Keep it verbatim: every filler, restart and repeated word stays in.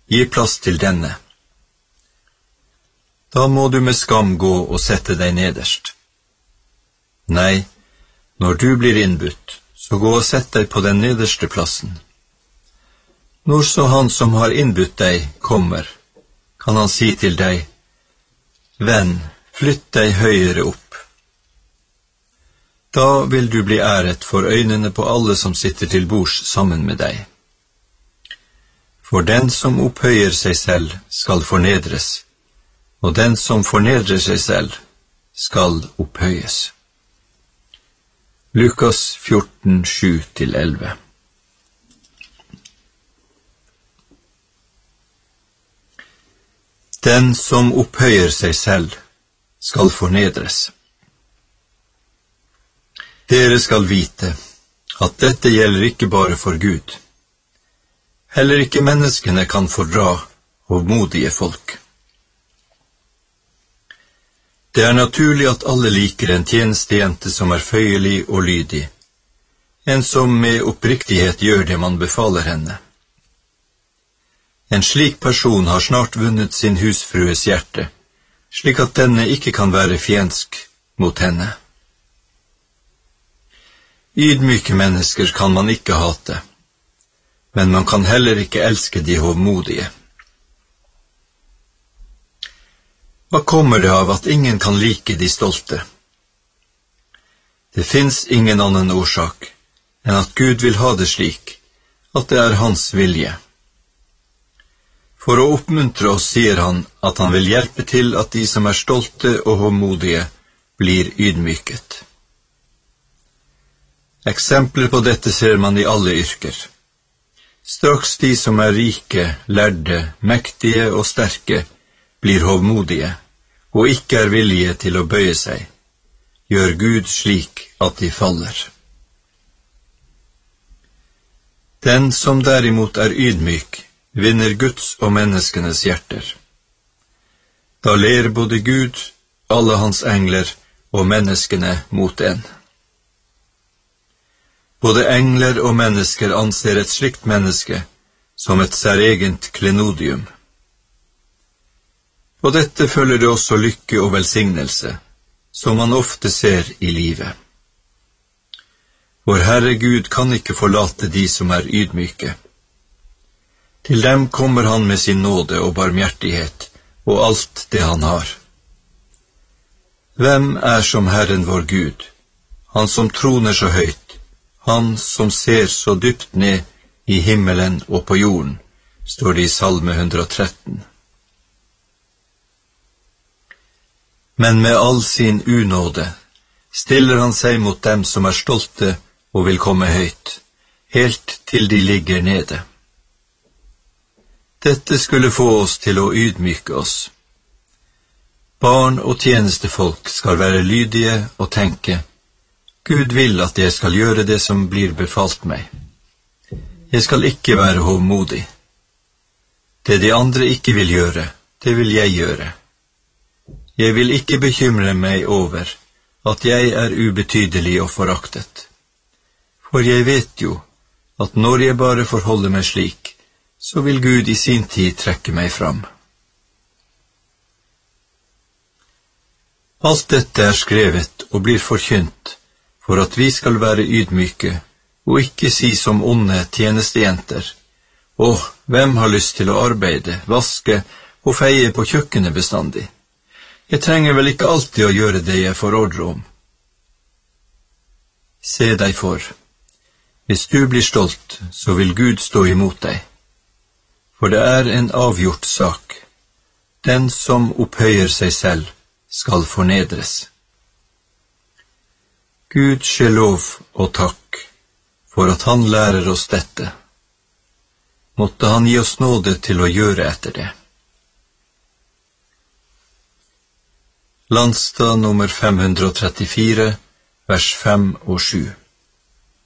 gi plass til denne. Da må du med skam gå og sette deg nederst. Nei, når du blir innbudt, så gå og sett deg på den nederste plassen. Når så han som har innbudt deg kommer, kan han si til deg, venn, flytt deg høyere opp. Da vil du bli æret for øynene på alle som sitter til bords sammen med deg. For den som opphøyer seg selv skal fornedres, og den som fornedrer seg selv skal opphøyes. Lukas fjorten, sju til elleve. Den som opphøyer seg selv skal fornedres. Dere skal vite at dette gjelder ikke bare for Gud. Heller ikke menneskene kan fordra hovmodige folk. Det er naturlig at alle liker en tjenestejente som er føyelig og lydig, en som med oppriktighet gjør det man befaler henne. En slik person har snart vunnet sin husfrues hjerte, slik at denne ikke kan være fiendsk mot henne. Ydmyke mennesker kan man ikke hate, men man kan heller ikke elske de hovmodige. Hva kommer det av at ingen kan like de stolte? Det finnes ingen annen årsak enn at Gud vil ha det slik, at det er hans vilje. For å oppmuntre oss sier han at han vil hjelpe til at de som er stolte og hovmodige blir ydmyket. Eksempler på dette ser man i alle yrker. Straks de som er rike, lærde, mektige og sterke blir hovmodige, og ikke er villige til å bøye seg, gjør Gud slik at de faller. Den som derimot er ydmyk, vinner Guds og menneskenes hjerter. Da ler både Gud, alle hans engler og menneskene mot en. Både engler og mennesker anser et slikt menneske som et særegent klenodium. På dette følger det også lykke og velsignelse, som man ofte ser i livet. Vår Herre Gud kan ikke forlate de som er ydmyke. Til dem kommer han med sin nåde og barmhjertighet og alt det han har. Hvem er som Herren vår Gud, han som troner så høyt, han som ser så dypt ned i himmelen og på jorden, står det i Salme hundre og tretten. Men med all sin unåde stiller han seg mot dem som er stolte og vil komme høyt, helt til de ligger nede. Dette skulle få oss til å ydmyke oss. Barn og tjenestefolk skal være lydige og tenke, Gud vil at jeg skal gjøre det som blir befalt meg. Jeg skal ikke være hovmodig. Det de andre ikke vil gjøre, det vil jeg gjøre. Jeg vil ikke bekymre meg over at jeg er ubetydelig og foraktet. For jeg vet jo at når jeg bare forholder meg slik, så vil Gud i sin tid trekke meg fram. Alt dette er skrevet og blir forkynt for at vi skal være ydmyke og ikke si som onde tjenestejenter, «Åh, hvem har lyst til å arbeide, vaske og feie på kjøkkenet bestandig? Jeg trenger vel ikke alltid å gjøre det jeg får ordre om.» Se deg for. Hvis du blir stolt, så vil Gud stå imot deg. For det er en avgjort sak. Den som opphøyer seg selv, skal fornedres. Gud skje lov og takk for at han lærer oss dette. Måtte han gi oss nåde til å gjøre etter det. Landstad nummer fem hundre og trettifire, vers fem og sju.